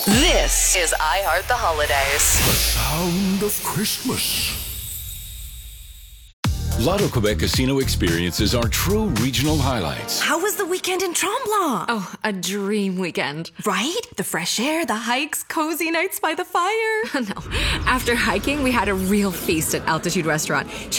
This is I Heart the Holidays. The sound of Christmas. Lotto Quebec Casino experiences are true regional highlights. How was the weekend in Tremblant? Oh, a dream weekend. Right? The fresh air, the hikes, cozy nights by the fire. No. After hiking, we had a real feast at Altitude Restaurant.